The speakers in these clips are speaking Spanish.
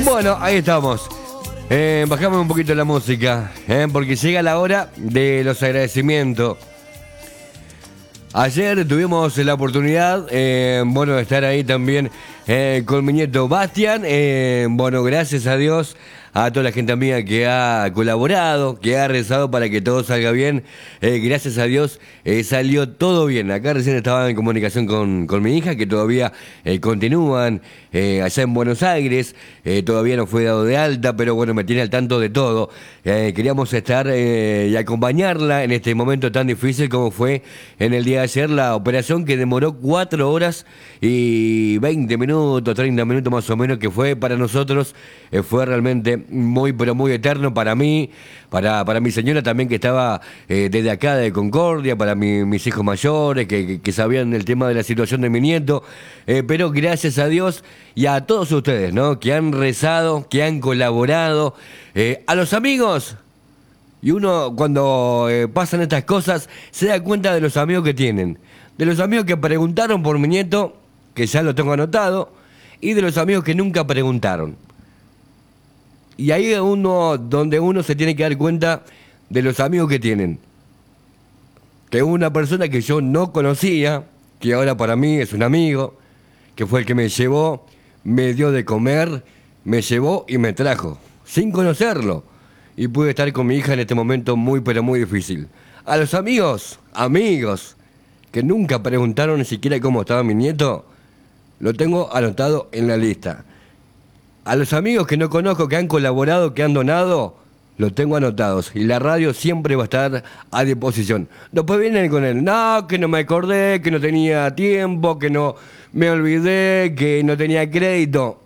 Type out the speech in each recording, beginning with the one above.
Bueno, ahí estamos. Bajamos un poquito la música, porque llega la hora de los agradecimientos. Ayer tuvimos la oportunidad, de estar ahí también con mi nieto Bastian. Gracias a Dios, a toda la gente amiga que ha colaborado, que ha rezado para que todo salga bien. Gracias a Dios salió todo bien. Acá recién estaba en comunicación con mi hija, que todavía continúan allá en Buenos Aires. Todavía no fue dado de alta, pero bueno, me tiene al tanto de todo. Queríamos estar y acompañarla en este momento tan difícil como fue en el día de ayer la operación, que demoró 4 horas y 20 minutos, 30 minutos más o menos, que fue para nosotros, fue realmente muy, pero muy eterno para mí, para mi señora también, que estaba desde acá de Concordia, para mis hijos mayores, que sabían el tema de la situación de mi nieto, pero gracias a Dios y a todos ustedes, ¿no?, que han rezado, que han colaborado, a los amigos. Y uno, cuando pasan estas cosas, se da cuenta de los amigos que tienen, de los amigos que preguntaron por mi nieto, que ya lo tengo anotado, y de los amigos que nunca preguntaron. Y ahí es donde uno se tiene que dar cuenta de los amigos que tienen. Que una persona que yo no conocía, que ahora para mí es un amigo, que fue el que me llevó, me dio de comer, me llevó y me trajo, sin conocerlo. Y pude estar con mi hija en este momento muy, pero muy difícil. A los amigos, que nunca preguntaron ni siquiera cómo estaba mi nieto, lo tengo anotado en la lista. A los amigos que no conozco, que han colaborado, que han donado, los tengo anotados. Y la radio siempre va a estar a disposición. Después vienen con el, no, que no me acordé, que no tenía tiempo, que no me olvidé, que no tenía crédito.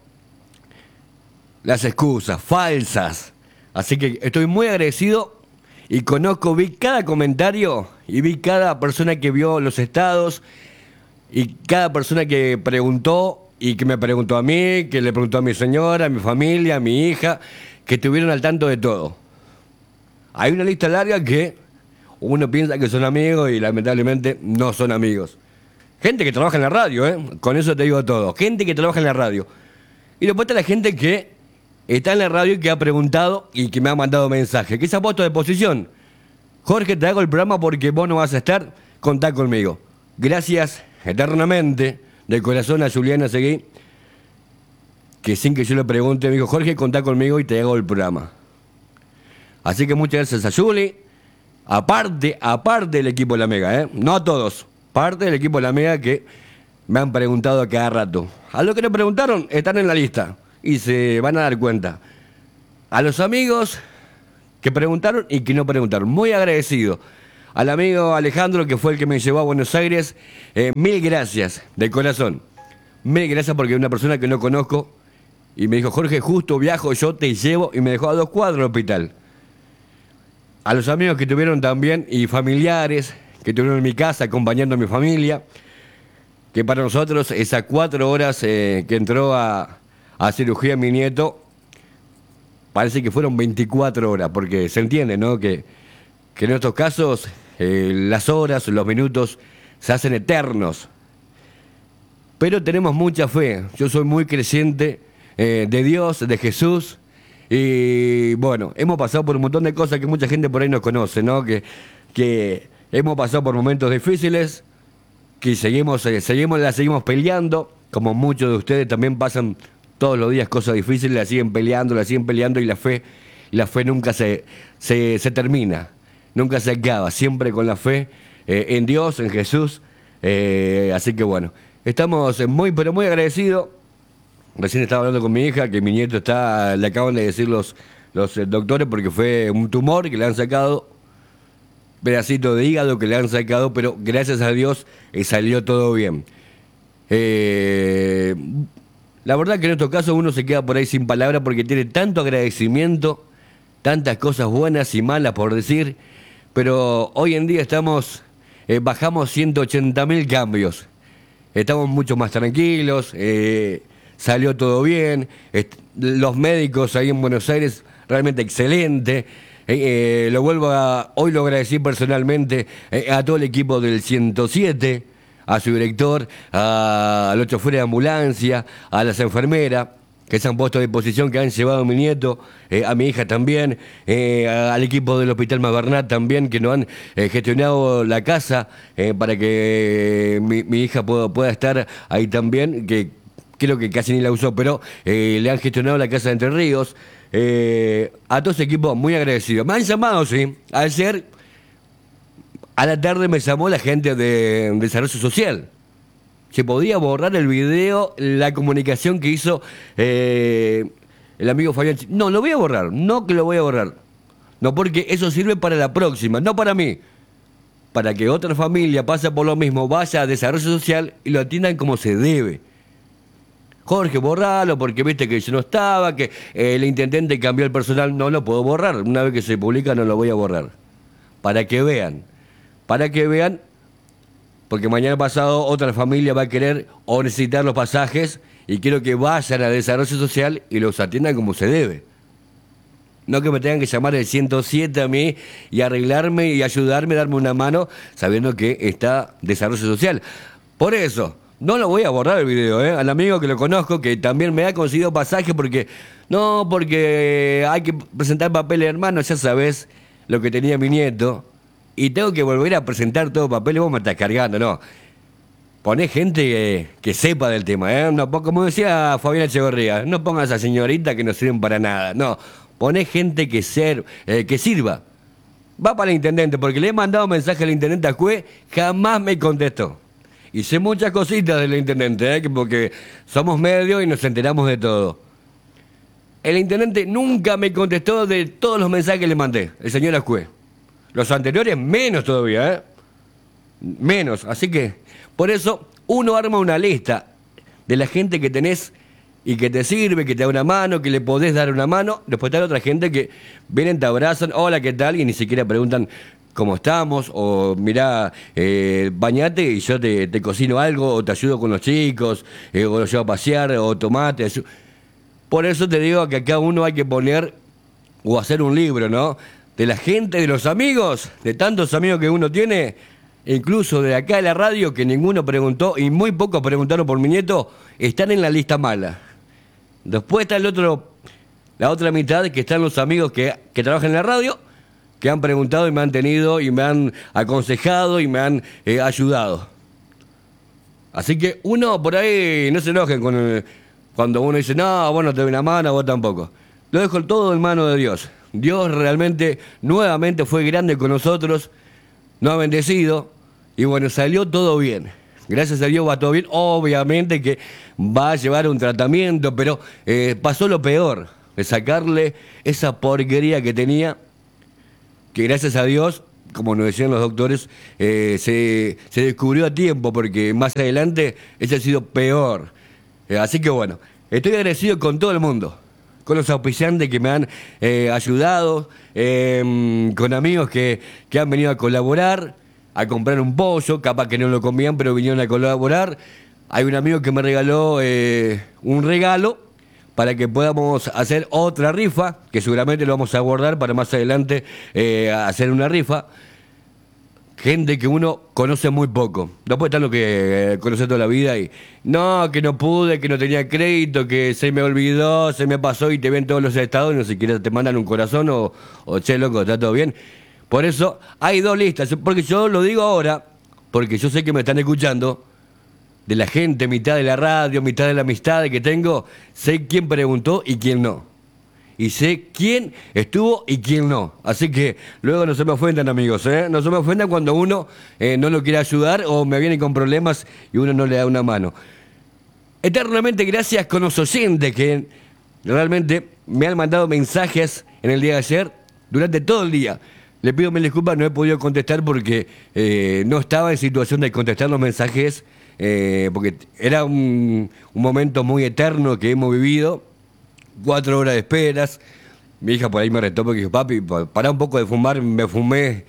Las excusas falsas. Así que estoy muy agradecido y vi cada comentario y vi cada persona que vio los estados y cada persona que preguntó y que me preguntó a mí, que le preguntó a mi señora, a mi familia, a mi hija, que estuvieron al tanto de todo. Hay una lista larga que uno piensa que son amigos y lamentablemente no son amigos. Gente que trabaja en la radio, con eso te digo todo. Gente que trabaja en la radio. Y después está la gente que está en la radio y que ha preguntado y que me ha mandado mensaje, que se ha puesto de posición. Jorge, te hago el programa porque vos no vas a estar, contá conmigo. Gracias eternamente, de corazón, a Juliana Seguí, que sin que yo le pregunte me dijo, Jorge, contá conmigo y te hago el programa. Así que muchas gracias a Juli, aparte del equipo de la Mega, no a todos, parte del equipo de la Mega que me han preguntado a cada rato. A los que no preguntaron, están en la lista y se van a dar cuenta. A los amigos que preguntaron y que no preguntaron, muy agradecido. Al amigo Alejandro, que fue el que me llevó a Buenos Aires, mil gracias, de corazón. Mil gracias, porque es una persona que no conozco y me dijo, Jorge, justo viajo, yo te llevo, y me dejó a 2 cuadras del hospital. A los amigos que tuvieron también y familiares que tuvieron en mi casa acompañando a mi familia, que para nosotros esas 4 horas que entró a cirugía mi nieto, parece que fueron 24 horas, porque se entiende, ¿no?, que en estos casos las horas, los minutos se hacen eternos. Pero tenemos mucha fe. Yo soy muy creyente de Dios, de Jesús. Y bueno, hemos pasado por un montón de cosas que mucha gente por ahí no conoce, ¿no? Que hemos pasado por momentos difíciles, que la seguimos peleando, como muchos de ustedes también pasan todos los días cosas difíciles, la siguen peleando, y la fe nunca se termina. Nunca se acaba, siempre con la fe en Dios, en Jesús. Así que bueno, estamos muy, pero muy agradecidos. Recién estaba hablando con mi hija, que mi nieto le acaban de decir los doctores, porque fue un tumor que le han sacado, pedacito de hígado que le han sacado, pero gracias a Dios salió todo bien. La verdad que en estos casos uno se queda por ahí sin palabras, porque tiene tanto agradecimiento, tantas cosas buenas y malas por decir. Pero hoy en día bajamos 180.000 cambios. Estamos mucho más tranquilos, salió todo bien. Los médicos ahí en Buenos Aires, realmente excelente. Hoy lo agradecí personalmente a todo el equipo del 107, a su director, a los choferes de ambulancia, a las enfermeras, que se han puesto a disposición, que han llevado a mi nieto, a mi hija también, al equipo del Hospital Mabernat también, que nos han gestionado la casa para que mi hija pueda estar ahí también, que creo que casi ni la usó, pero le han gestionado la casa de Entre Ríos. A todo ese equipo muy agradecido. Me han llamado, sí, ayer a la tarde me llamó la gente de Desarrollo Social. Se podía borrar el video, la comunicación que hizo el amigo Fabián. No, lo voy a borrar, no que lo voy a borrar. No, porque eso sirve para la próxima, no para mí. Para que otra familia pase por lo mismo, vaya a Desarrollo Social y lo atiendan como se debe. Jorge, borralo, porque viste que yo no estaba, que el intendente cambió el personal. No lo puedo borrar, una vez que se publica no lo voy a borrar. Para que vean, porque mañana pasado otra familia va a querer o necesitar los pasajes y quiero que vayan a Desarrollo Social y los atiendan como se debe. No que me tengan que llamar el 107 a mí y arreglarme y ayudarme, darme una mano, sabiendo que está Desarrollo Social. Por eso, no lo voy a borrar el video, al amigo que lo conozco, que también me ha conseguido pasaje porque hay que presentar papeles, hermano, ya sabes lo que tenía mi nieto. Y tengo que volver a presentar todo papel y vos me estás cargando, no. Poné gente que sepa del tema, No, como decía Fabián Echeverría, no pongas a señorita que no sirven para nada, no. Poné gente que sirva. Va para el intendente, porque le he mandado mensaje al intendente Acue, jamás me contestó. Y sé muchas cositas del intendente, porque somos medios y nos enteramos de todo. El intendente nunca me contestó de todos los mensajes que le mandé, el señor Acue. Los anteriores menos todavía, menos. Así que, por eso, uno arma una lista de la gente que tenés y que te sirve, que te da una mano, que le podés dar una mano. Después está otra gente que vienen, te abrazan, hola, ¿qué tal? Y ni siquiera preguntan cómo estamos, o mirá, bañate y yo te cocino algo, o te ayudo con los chicos, o los llevo a pasear, o tomate. Por eso te digo que acá uno hay que poner, o hacer un libro, ¿no? De la gente, de los amigos, de tantos amigos que uno tiene, incluso de acá de la radio, que ninguno preguntó, y muy pocos preguntaron por mi nieto, están en la lista mala. Después está la otra mitad, que están los amigos que trabajan en la radio, que han preguntado y me han tenido, y me han aconsejado, y me han ayudado. Así que uno por ahí, no se enojen cuando uno dice, no, vos no te doy una mano, vos tampoco. Lo dejo todo en manos de Dios. Dios realmente, nuevamente fue grande con nosotros, nos ha bendecido, y bueno, salió todo bien. Gracias a Dios va todo bien. Obviamente que va a llevar un tratamiento, pero pasó lo peor, de sacarle esa porquería que tenía, que gracias a Dios, como nos decían los doctores, se descubrió a tiempo, porque más adelante ese ha sido peor. Así que bueno, estoy agradecido con todo el mundo, con los auspiciantes que me han ayudado, con amigos que han venido a colaborar, a comprar un pollo, capaz que no lo comían, pero vinieron a colaborar. Hay un amigo que me regaló un regalo para que podamos hacer otra rifa, que seguramente lo vamos a guardar para más adelante hacer una rifa. Gente que uno conoce muy poco. Después están los que conoce toda la vida y no, que no pude, que no tenía crédito, que se me olvidó, se me pasó y te ven todos los estados y no siquiera te mandan un corazón o che, loco, está todo bien. Por eso hay dos listas, porque yo lo digo ahora, porque yo sé que me están escuchando, de la gente, mitad de la radio, mitad de la amistad que tengo, sé quién preguntó y quién no. Y sé quién estuvo y quién no. Así que luego no se me ofendan, amigos, No se me ofendan cuando uno no lo quiere ayudar o me viene con problemas y uno no le da una mano. Eternamente gracias con los oyentes que realmente me han mandado mensajes en el día de ayer, durante todo el día. Le pido mil disculpas, no he podido contestar porque no estaba en situación de contestar los mensajes, porque era un momento muy eterno que hemos vivido. 4 horas de esperas. Mi hija por ahí me retó porque dijo, papi, pará un poco de fumar. Me fumé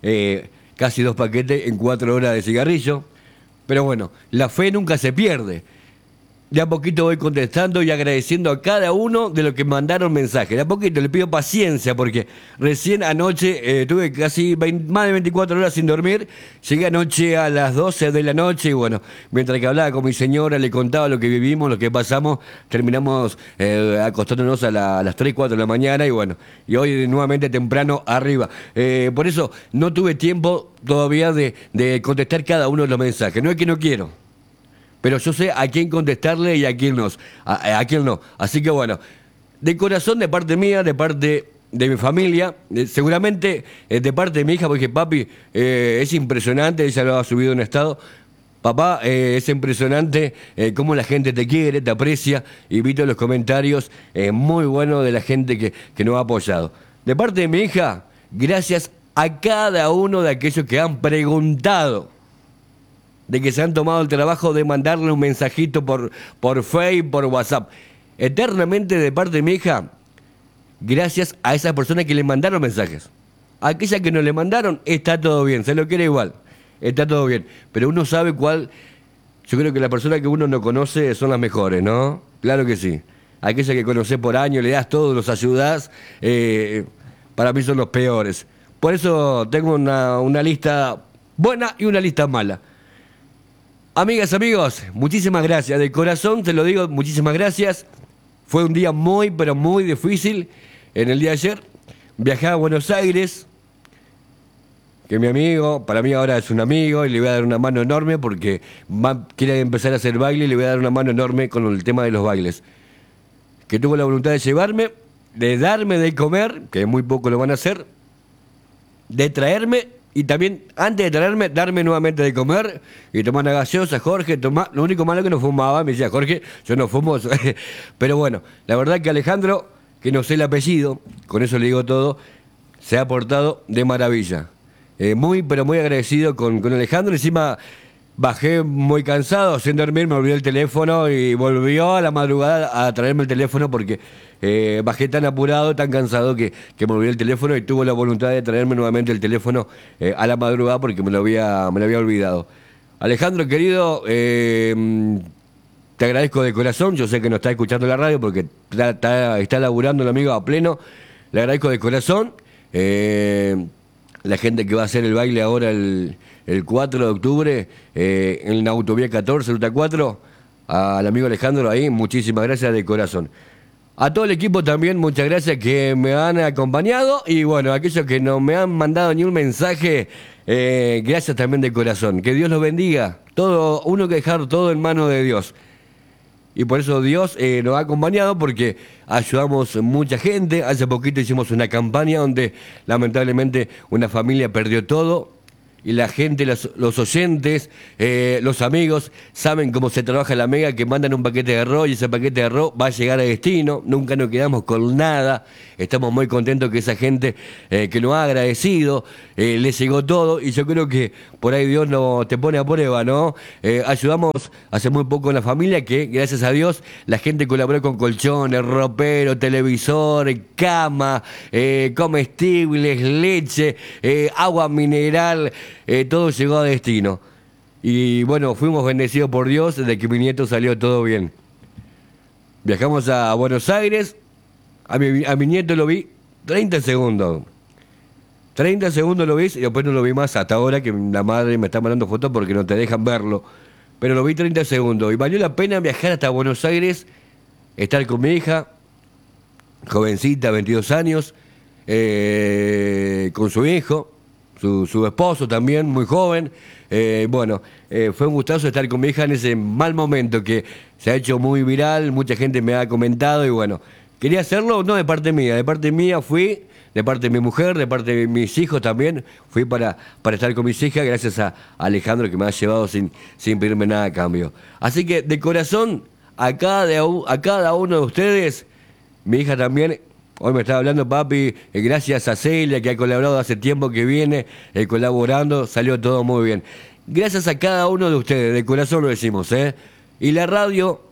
casi 2 paquetes en 4 horas de cigarrillo. Pero bueno, la fe nunca se pierde. de a poquito voy contestando y agradeciendo a cada uno de los que mandaron mensajes. De a poquito le pido paciencia porque recién anoche tuve casi más de 24 horas sin dormir. Llegué anoche a las 12 de la noche y bueno, mientras que hablaba con mi señora, le contaba lo que vivimos, lo que pasamos, terminamos acostándonos a las 3, 4 de la mañana y bueno, y hoy nuevamente temprano arriba. Por eso no tuve tiempo todavía de contestar cada uno de los mensajes. No es que no quiero, pero yo sé a quién contestarle y a quién no. Así que bueno, de corazón, de parte mía, de parte de mi familia, seguramente de parte de mi hija, porque papi, es impresionante, ella lo ha subido en estado. Papá, es impresionante cómo la gente te quiere, te aprecia, y vi todos los comentarios muy buenos de la gente que nos ha apoyado. De parte de mi hija, gracias a cada uno de aquellos que han preguntado, de que se han tomado el trabajo de mandarle un mensajito por Facebook, por WhatsApp. Eternamente de parte de mi hija, gracias a esas personas que le mandaron mensajes. A aquellas que no le mandaron, está todo bien, se lo quiere igual, está todo bien. Pero uno sabe cuál, yo creo que las personas que uno no conoce son las mejores, ¿no? Claro que sí. Aquellas que conocés por años, le das todo, los ayudás, para mí son los peores. Por eso tengo una lista buena y una lista mala. Amigas, amigos, muchísimas gracias. De corazón te lo digo, muchísimas gracias. Fue un día muy, pero muy difícil. En el día de ayer viajé a Buenos Aires, que mi amigo, para mí ahora es un amigo, y le voy a dar una mano enorme porque quiere empezar a hacer baile y le voy a dar una mano enorme con el tema de los bailes. Que tuvo la voluntad de llevarme, de darme de comer, que muy poco lo van a hacer, de traerme. Y también, antes de traerme, darme nuevamente de comer y tomar una gaseosa. Jorge, tomá. Lo único malo que no fumaba, me decía, Jorge, yo no fumo. Pero bueno, la verdad que Alejandro, que no sé el apellido, con eso le digo todo, se ha portado de maravilla. Muy, pero muy agradecido con Alejandro. Encima bajé muy cansado, sin dormir, me olvidé el teléfono y volvió a la madrugada a traerme el teléfono porque bajé tan apurado, tan cansado que me olvidé el teléfono y tuvo la voluntad de traerme nuevamente el teléfono a la madrugada porque me lo había olvidado. Alejandro, querido, te agradezco de corazón. Yo sé que no está escuchando la radio porque está laburando el amigo a pleno. Le agradezco de corazón. La gente que va a hacer el baile ahora el 4 de octubre en la autovía 14, ruta 4, al amigo Alejandro ahí, muchísimas gracias de corazón. A todo el equipo también, muchas gracias que me han acompañado y bueno, aquellos que no me han mandado ni un mensaje, gracias también de corazón. Que Dios los bendiga. Todo, uno que dejar todo en manos de Dios. Y por eso Dios nos ha acompañado porque ayudamos mucha gente. Hace poquito hicimos una campaña donde lamentablemente una familia perdió todo. Y la gente, los oyentes, los amigos, saben cómo se trabaja la Mega, que mandan un paquete de arroz y ese paquete de arroz va a llegar a destino. Nunca nos quedamos con nada. Estamos muy contentos que esa gente que nos ha agradecido, le llegó todo. Y yo creo que por ahí Dios no te pone a prueba, ¿no? Ayudamos hace muy poco en la familia que, gracias a Dios, la gente colaboró con colchones, ropero, televisor, cama, comestibles, leche, agua mineral. Todo llegó a destino. Y bueno, fuimos bendecidos por Dios de que mi nieto salió todo bien. Viajamos a Buenos Aires. A mi nieto lo vi 30 segundos. 30 segundos lo vi y después no lo vi más hasta ahora que la madre me está mandando fotos porque no te dejan verlo. Pero lo vi 30 segundos. Y valió la pena viajar hasta Buenos Aires, estar con mi hija, jovencita, 22 años, con su hijo. Su esposo también, muy joven. Bueno, fue un gustazo estar con mi hija en ese mal momento que se ha hecho muy viral, mucha gente me ha comentado y bueno, quería hacerlo, no de parte mía fui, de parte de mi mujer, de parte de mis hijos también, fui para estar con mis hijas, gracias a Alejandro que me ha llevado sin pedirme nada a cambio. Así que de corazón, a cada uno de ustedes, mi hija también. Hoy me estaba hablando papi, gracias a Celia que ha colaborado hace tiempo que viene colaborando, salió todo muy bien. Gracias a cada uno de ustedes, de corazón lo decimos, ¿eh? Y la radio,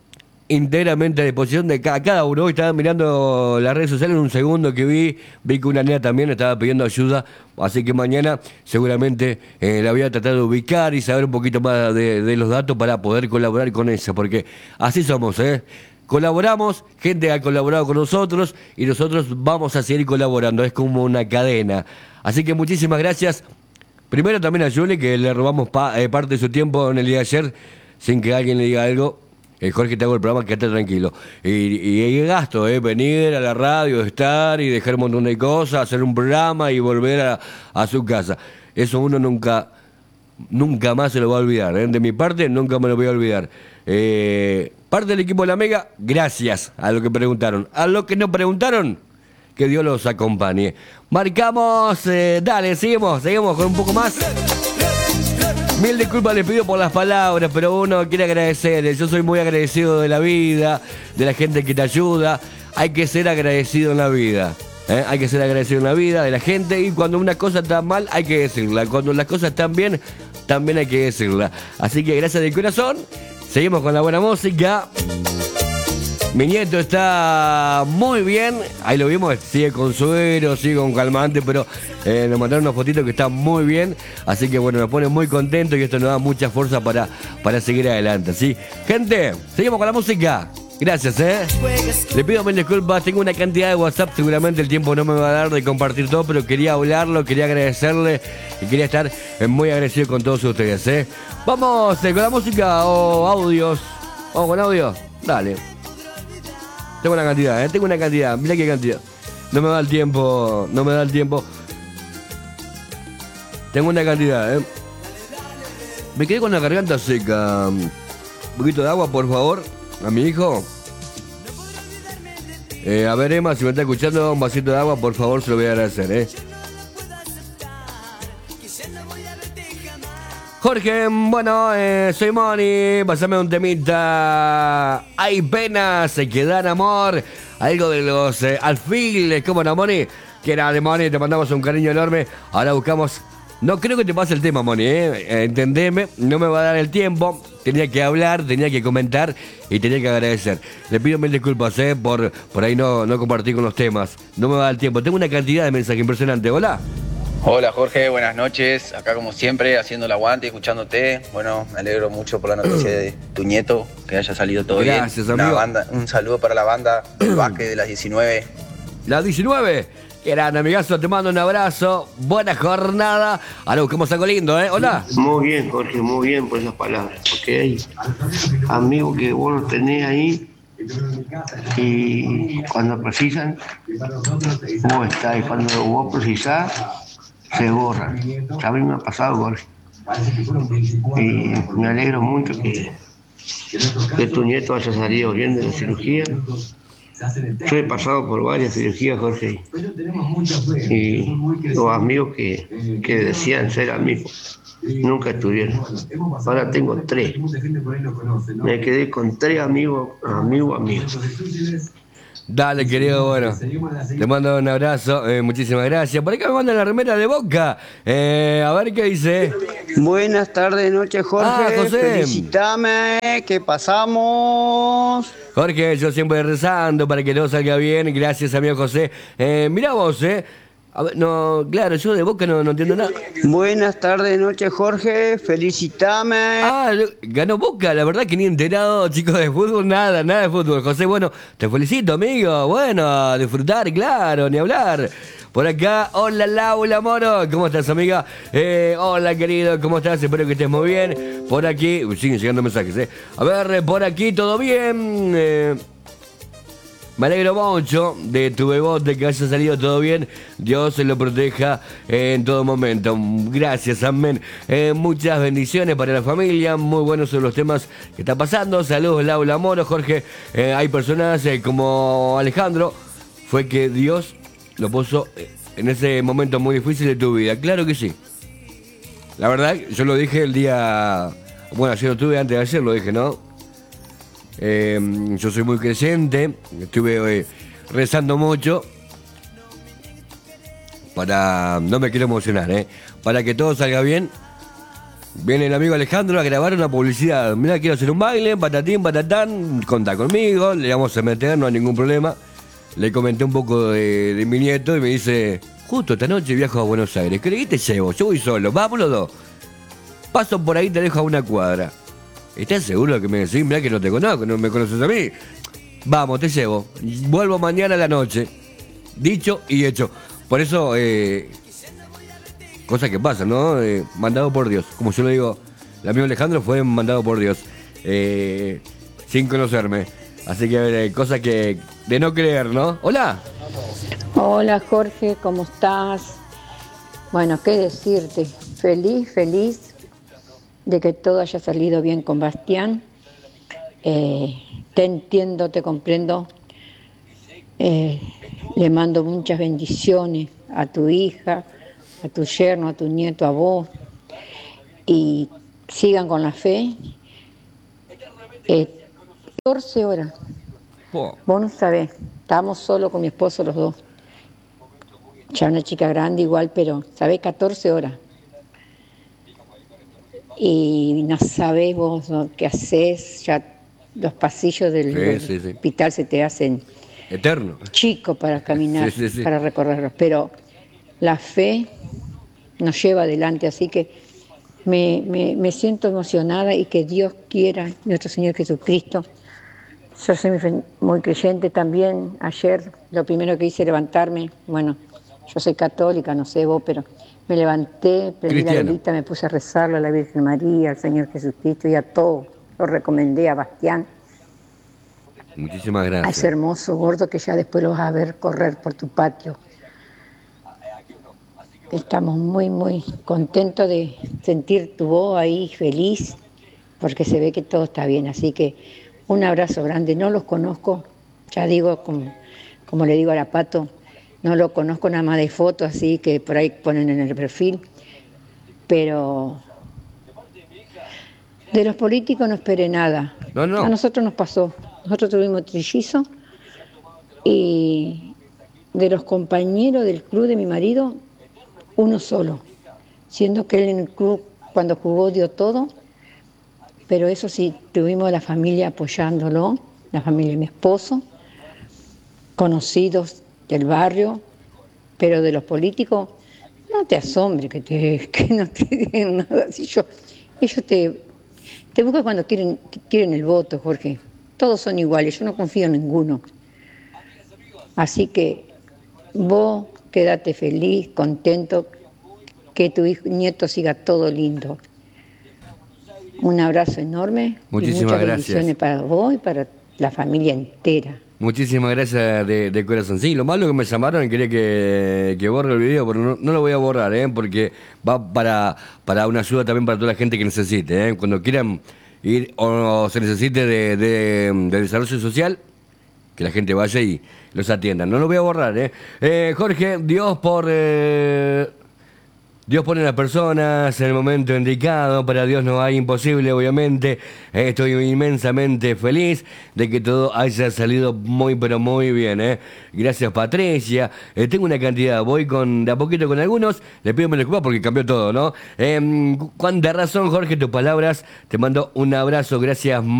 íntegramente a disposición de cada uno. Hoy estaba mirando las redes sociales en un segundo que vi que una nena también estaba pidiendo ayuda, así que mañana seguramente la voy a tratar de ubicar y saber un poquito más de los datos para poder colaborar con ella, porque así somos, colaboramos, gente ha colaborado con nosotros y nosotros vamos a seguir colaborando, es como una cadena. Así que muchísimas gracias. Primero también a Julie, que le robamos parte de su tiempo en el día de ayer, sin que alguien le diga algo. Jorge, te hago el programa, quédate tranquilo. Y hay gasto, venir a la radio, estar y dejar un montón de cosas, hacer un programa y volver a su casa. Eso uno nunca más se lo va a olvidar. De mi parte, nunca me lo voy a olvidar. Parte del equipo de la Mega, gracias a lo que preguntaron. A lo que no preguntaron, que Dios los acompañe. Marcamos, dale, seguimos con un poco más. Mil disculpas les pido por las palabras, pero uno quiere agradecer. Yo soy muy agradecido de la vida, de la gente que te ayuda. Hay que ser agradecido en la vida. Hay que ser agradecido en la vida, de la gente. Y cuando una cosa está mal, hay que decirla. Cuando las cosas están bien, también hay que decirla. Así que gracias de corazón. Seguimos con la buena música. Mi nieto está muy bien, ahí lo vimos, sigue con suero, sigue con calmante, pero nos mandaron unos fotitos que está muy bien, así que bueno, nos pone muy contento y esto nos da mucha fuerza para seguir adelante, ¿sí? Gente, seguimos con la música. Gracias, Le pido mil disculpas, tengo una cantidad de WhatsApp, seguramente el tiempo no me va a dar de compartir todo, pero quería hablarlo, quería agradecerle y quería estar muy agradecido con todos ustedes, Vamos con la música o audios. Vamos con audio, dale. Tengo una cantidad, mirá qué cantidad. No me da el tiempo. Tengo una cantidad, Me quedé con la garganta seca. Un poquito de agua, por favor, a mi hijo. A ver, Emma, si me está escuchando, un vasito de agua, por favor, se lo voy a agradecer, Jorge, bueno, soy Moni, pasame un temita. Hay penas que dan amor. Algo de los alfiles, ¿cómo no, Moni? Que era de Moni, te mandamos un cariño enorme. Ahora buscamos. No creo que te pase el tema, Moni, entendeme, no me va a dar el tiempo. Tenía que hablar, tenía que comentar y tenía que agradecer. Le pido mil disculpas, por ahí no compartí con los temas. No me va a dar el tiempo. Tengo una cantidad de mensajes impresionante. Hola. Hola Jorge, buenas noches, acá como siempre haciendo el aguante y escuchándote. Bueno, me alegro mucho por la noticia de tu nieto, que haya salido todo bien. Gracias, amigo. Un saludo para la banda del básquet de las 19. Las 19, gran amigazo, te mando un abrazo, buena jornada. Ahora buscamos algo lindo, hola. Muy bien, Jorge, muy bien por esas palabras, porque hay amigos que vos los tenés ahí y cuando precisan, vos estás, y cuando vos precisás, se borran. A mí me ha pasado, Jorge. Y me alegro mucho que tu nieto haya salido bien de la cirugía. Yo he pasado por varias cirugías, Jorge. Y los amigos que decían ser amigos nunca estuvieron. Ahora tengo 3. Me quedé con 3 amigos. Dale, querido, bueno, te mando un abrazo, muchísimas gracias. Por acá me mandan la remera de Boca, a ver qué dice. Buenas tardes, noches, Jorge. José. Felicitame, que pasamos. Jorge, yo siempre rezando para que todo salga bien, gracias, amigo José. Mirá vos, A ver, no, claro, yo de Boca no entiendo nada. Buenas tardes, noches, Jorge. Felicitame. Ganó Boca, la verdad que ni enterado, chicos, de fútbol, nada de fútbol. José, bueno, te felicito, amigo. Bueno, a disfrutar, claro, ni hablar. Por acá, hola Laura Moro, ¿cómo estás, amiga? Hola, querido, ¿cómo estás? Espero que estés muy bien. Por aquí, siguen llegando mensajes, A ver, por aquí, ¿todo bien? Me alegro mucho de tu bebote, que haya salido todo bien. Dios se lo proteja en todo momento. Gracias, amén. Muchas bendiciones para la familia. Muy buenos son los temas que está pasando. Saludos, Laura Moro, Jorge. Hay personas como Alejandro. Fue que Dios lo puso en ese momento muy difícil de tu vida. Claro que sí. La verdad, yo lo dije el día... Bueno, ayer lo tuve, antes de ayer lo dije, ¿no? Yo soy muy creyente, estuve rezando mucho para, no me quiero emocionar, para que todo salga bien Viene el amigo Alejandro a grabar una publicidad. Mirá, quiero hacer un baile, patatín, patatán, contá conmigo, le vamos a meter, no hay ningún problema. Le comenté un poco de mi nieto y me dice, justo esta noche viajo a Buenos Aires, ¿querés que te llevo? Yo voy solo, vamos los dos. Paso por ahí, te dejo a una cuadra. ¿Estás seguro que me decís? Mirá que no te conozco, no me conoces a mí. Vamos, te llevo. Vuelvo mañana a la noche. Dicho y hecho. Por eso, cosas que pasan, ¿no? Mandado por Dios. Como yo le digo, el amigo Alejandro fue mandado por Dios. Sin conocerme. Así que cosas que de no creer, ¿no? Hola. Hola Jorge, ¿cómo estás? Bueno, qué decirte. Feliz de que todo haya salido bien con Bastián. Te entiendo, te comprendo. Le mando muchas bendiciones a tu hija, a tu yerno, a tu nieto, a vos. Y sigan con la fe. 14 horas. Oh. Vos no sabés, estábamos solos con mi esposo los dos. Ya una chica grande igual, pero sabés, 14 horas. Y no sabés vos qué haces, ya los pasillos del Sí. hospital se te hacen Eterno. chicos para caminar, Sí. para recorrerlos. Pero la fe nos lleva adelante, así que me siento emocionada y que Dios quiera, nuestro Señor Jesucristo. Yo soy muy creyente también. Ayer lo primero que hice es levantarme. Bueno, yo soy católica, no sé vos, pero me levanté, prendí la velita, me puse a rezarle a la Virgen María, al Señor Jesucristo y a todos. Lo recomendé a Bastián. Muchísimas A gracias. ese hermoso gordo que ya después lo vas a ver correr por tu patio. Estamos muy contentos de sentir tu voz ahí feliz, porque se ve que todo está bien. Así que un abrazo grande. No los conozco, ya digo, como le digo a la Pato, no lo conozco nada más de fotos, así que por ahí ponen en el perfil. Pero de los políticos no esperé nada. No. A nosotros nos pasó. Nosotros tuvimos trillizo y de los compañeros del club de mi marido, uno solo, siendo que él en el club cuando jugó dio todo, pero eso sí, tuvimos a la familia apoyándolo, la familia de mi esposo, conocidos del barrio, pero de los políticos, no te asombres que no te digan nada. Si ellos te buscan cuando quieren el voto, Jorge. Todos son iguales, yo no confío en ninguno. Así que vos quédate feliz, contento, que tu nieto siga todo lindo. Un abrazo enorme. Muchísimas y muchas gracias. bendiciones para vos y para la familia entera. Muchísimas gracias de corazón. Sí, lo malo que me llamaron y quería que borre el video, pero no lo voy a borrar, porque va para una ayuda también para toda la gente que necesite. Cuando quieran ir o se necesite de desarrollo social, que la gente vaya y los atienda. No lo voy a borrar, Jorge, Dios pone a las personas en el momento indicado, para Dios no hay imposible, obviamente. Estoy inmensamente feliz de que todo haya salido muy, pero muy bien. Gracias, Patricia. Tengo una cantidad, voy de a poquito con algunos. Le pido me disculpas porque cambió todo, ¿no? Cuánta razón, Jorge, tus palabras. Te mando un abrazo, gracias.